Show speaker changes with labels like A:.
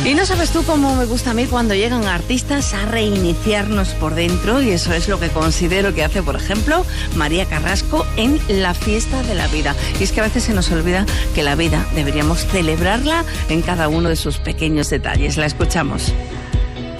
A: Y no sabes tú cómo me gusta a mí cuando llegan artistas a reiniciarnos por dentro, y eso es lo que considero que hace, por ejemplo, María Carrasco en La Fiesta de la Vida. Y es que a veces se nos olvida que la vida deberíamos celebrarla en cada uno de sus pequeños detalles. La escuchamos.